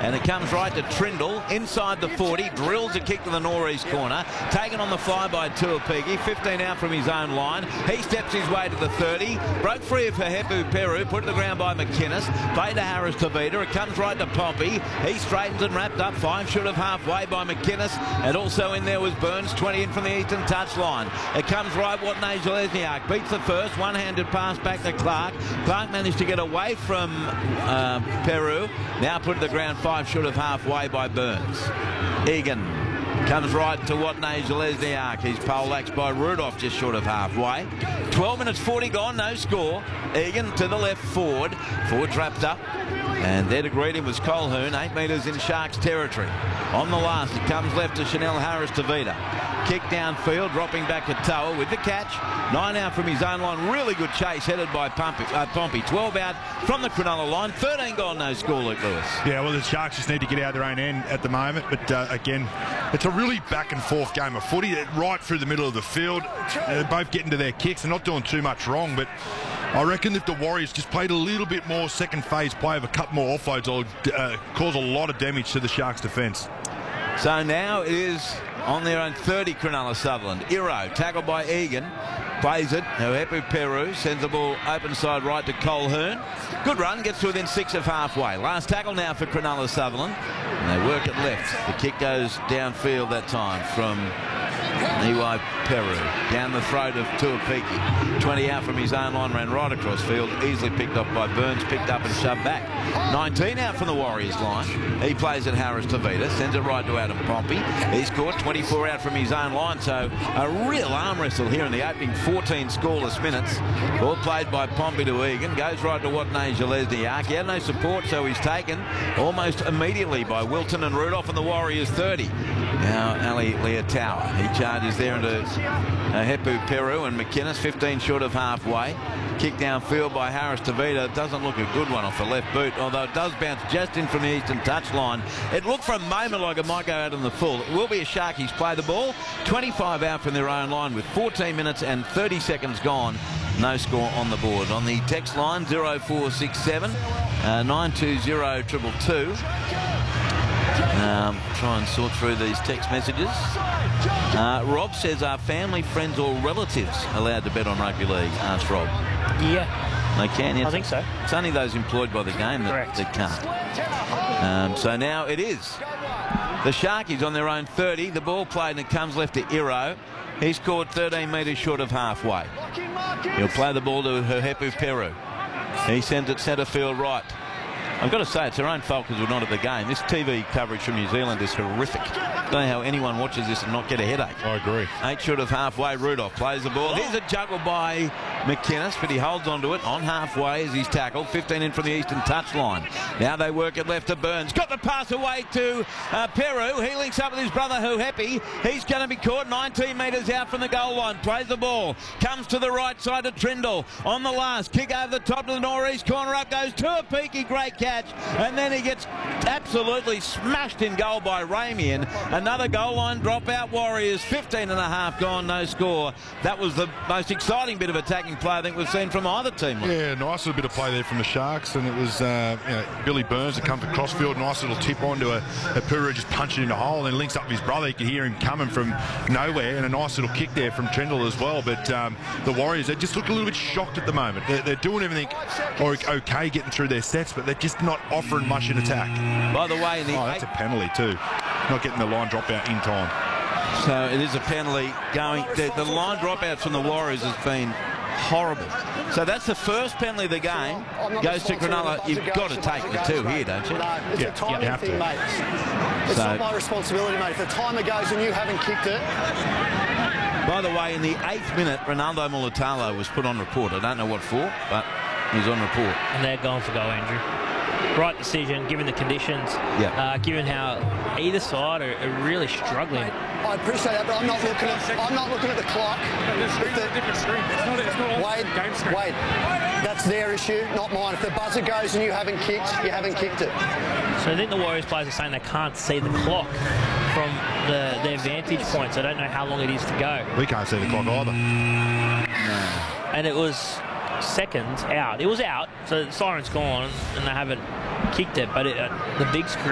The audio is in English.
and it comes right to Trindle inside the 40, drills a kick to the northeast corner, taken on the fly by Tuapiki, 15 out from his own line. He steps his way to the 30, broke free of Hepu Peru, put to the ground by McInnes, played to Harris Tavita, it comes right to Pompey, he straightens and wrapped up, 5 short of halfway by McInnes, and also in there was Burns, 20 in from the eastern touchline. It comes right, Watney Zalesniak beats the first, one-handed pass back to Clark. Clark managed to get away from Peru, now put to the ground 5 short of halfway by Burns. Egan comes right to Watney Zalesniak. He's poleaxed by Rudolph just short of halfway. 12 minutes 40 gone, no score. Egan to the left forward. Ford trapped up. And there to greet him was Colquhoun, 8 metres in Sharks territory. On the last, it comes left to Chanel Harris Tavita. Kick downfield, dropping back to Toa with the catch. 9 out from his own line. Really good chase headed by Pompey. 12 out from the Cronulla line. 13 gone, no score, Luke Lewis. Yeah, well, the Sharks just need to get out their own end at the moment. But again, it's a really back and forth game of footy. Right through the middle of the field. They're both getting to their kicks. They're not doing too much wrong, but I reckon if the Warriors just played a little bit more second phase play of a couple more offloads, it'll cause a lot of damage to the Sharks' defence. So now it is on their own 30, Cronulla Sutherland. Iro, tackled by Egan, plays it. Hepu Peru sends the ball open side right to Colquhoun. Good run, gets to within 6 of halfway. Last tackle now for Cronulla Sutherland. And they work it left. The kick goes downfield that time from Niwai Peru. Down the throat of Tuapiki. 20 out from his own line, ran right across field. Easily picked off by Burns, picked up and shoved back. 19 out from the Warriors line. He plays at Harris Tavita, sends it right to Adam Pompey. He's caught 24 out from his own line, so a real arm wrestle here in the opening 14 scoreless minutes. Ball played by Pompey to Egan, goes right to Watney Zalesniak. He had no support, so he's taken almost immediately by Wilton and Rudolph, and the Warriors 30. Now Ali Leotawa, he charges there into Hepu Peru, and McInnes 15 short of halfway. Kick downfield by Harris Tavita. Doesn't look a good one off the left boot, although it does bounce just in from the eastern touchline. It looked for a moment like it might go out on the full. It will be a Sharkies play the ball. 25 out from their own line with 14 minutes and 30 seconds gone. No score on the board. On the text line 0467 920 222. Try and sort through these text messages. Rob says, are family, friends or relatives allowed to bet on rugby league? Asked Rob. Yeah. They can, yes. I think so. It's only those employed by the game that can't. So now it is the Sharkies on their own 30. The ball played and it comes left to Iro. He scored 13 metres short of halfway. He'll play the ball to Hepu Peru. He sends it centre field right. I've got to say, it's their own fault because we're not at the game. This TV coverage from New Zealand is horrific. I don't know how anyone watches this and not get a headache. I agree. 8 short of halfway, Rudolph plays the ball. Here's a juggle by McInnes, but he holds onto it on halfway as he's tackled. 15 in from the eastern touchline. Now they work it left to Burns. Got the pass away to Peru. He links up with his brother Huhepi. He's going to be caught 19 metres out from the goal line. Plays the ball. Comes to the right side of Trindle. On the last, kick over the top to the northeast corner. Up goes Tuapiki. Great catch. And then he gets absolutely smashed in goal by Ramian. Another goal line dropout. Warriors 15 and a half gone, no score. That was the most exciting bit of attacking play I think we've seen from either team. Yeah, nice little bit of play there from the Sharks, and it was Billy Burns that comes across field. Nice little tip onto a Peru, just punching in the hole, and then links up with his brother. You can hear him coming from nowhere, and a nice little kick there from Trindle as well. But the Warriors, they just look a little bit shocked at the moment. They're doing everything okay, getting through their sets, but they're just not offering much in attack. By the way, in the that's a penalty too. Not getting the line dropout in time. So it is a penalty going. The line dropout from the Warriors has been horrible. So that's the first penalty of the game. Goes to Cronulla. You've got to take the 2 here, don't you? No, it's a timing thing, mate. It's not my responsibility, mate. If the timer goes and you haven't kicked it. By the way, in the 8th minute, Ronaldo Mulitalo was put on report. I don't know what for, but he's on report. And they're going for goal, Andrew. Right decision, given the conditions. Yeah. Given how either side are really struggling. I appreciate that, but I'm not looking at the clock. Wade, that's their issue, not mine. If the buzzer goes and you haven't kicked, you haven't kicked it. So I think the Warriors players are saying they can't see the clock from their vantage point, so I don't know how long it is to go. We can't see the clock either. No. And it was seconds out. It was out, so the siren's gone and they haven't kicked it, but the big screen